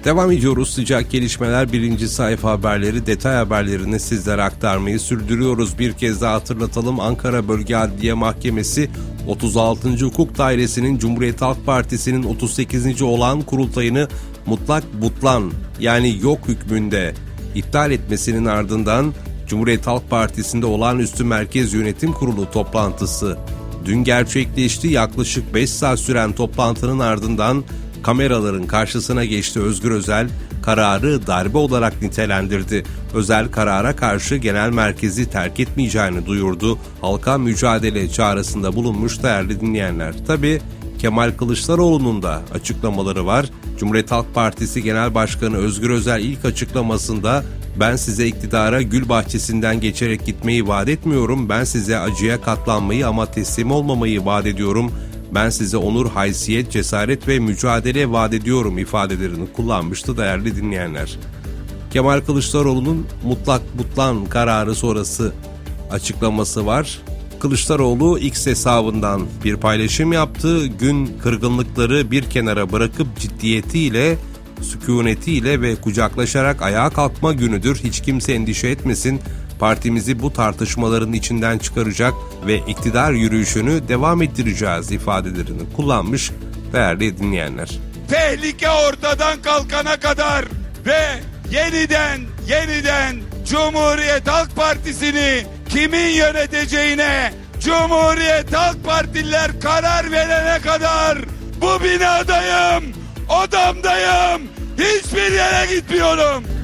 Devam ediyoruz. Sıcak gelişmeler, birinci sayfa haberleri, detay haberlerini sizlere aktarmayı sürdürüyoruz. Bir kez daha hatırlatalım. Ankara Bölge Adliye Mahkemesi 36. Hukuk Dairesi'nin Cumhuriyet Halk Partisi'nin 38. olağan kurultayını mutlak butlan yani yok hükmünde iptal etmesinin ardından Cumhuriyet Halk Partisi'nde olağanüstü Merkez Yönetim Kurulu toplantısı dün gerçekleşti. Yaklaşık 5 saat süren toplantının ardından kameraların karşısına geçti. Özgür Özel kararı darbe olarak nitelendirdi. Özel karara karşı genel merkezi terk etmeyeceğini duyurdu. Halka mücadele çağrısında bulunmuş değerli dinleyenler. Tabii Kemal Kılıçdaroğlu'nun da açıklamaları var. Cumhuriyet Halk Partisi Genel Başkanı Özgür Özel ilk açıklamasında "Ben size iktidara gül bahçesinden geçerek gitmeyi vaat etmiyorum. Ben size acıya katlanmayı ama teslim olmamayı vaat ediyorum. Ben size onur, haysiyet, cesaret ve mücadele vaat ediyorum" ifadelerini kullanmıştı değerli dinleyenler. Kemal Kılıçdaroğlu'nun mutlak butlan kararı sonrası açıklaması var. Kılıçdaroğlu X hesabından bir paylaşım yaptı. Gün kırgınlıkları bir kenara bırakıp ciddiyetiyle, sükunetiyle ve kucaklaşarak ayağa kalkma günüdür. Hiç kimse endişe etmesin. Partimizi bu tartışmaların içinden çıkaracak ve iktidar yürüyüşünü devam ettireceğiz ifadelerini kullanmış değerli dinleyenler. Tehlike ortadan kalkana kadar ve yeniden Cumhuriyet Halk Partisi'ni kimin yöneteceğine Cumhuriyet Halk Partililer karar verene kadar bu binadayım, odamdayım, hiçbir yere gitmiyorum.